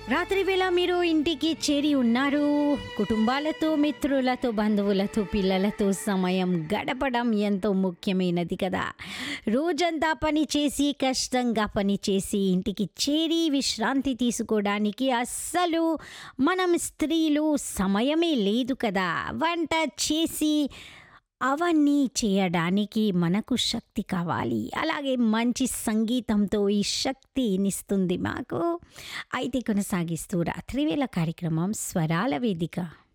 రాత్రి వేళ మీరు ఇంటికి చేరి ఉన్నారు. కుటుంబాలతో, మిత్రులతో, బంధువులతో, పిల్లలతో సమయం గడపడం ఎంతో ముఖ్యమైనది కదా! రోజంతా పని చేసి, కష్టంగా పని చేసి ఇంటికి చేరి విశ్రాంతి తీసుకోవడానికి అస్సలు మనం స్త్రీలు సమయమే లేదు కదా! వంట చేసి అవన్నీ చేయడానికి మనకు శక్తి కావాలి. అలాగే మంచి సంగీతంతో ఈ శక్తినిస్తుంది మాకు. అయితే కొనసాగిస్తూ రాత్రివేళ కార్యక్రమం స్వరాల వేదిక.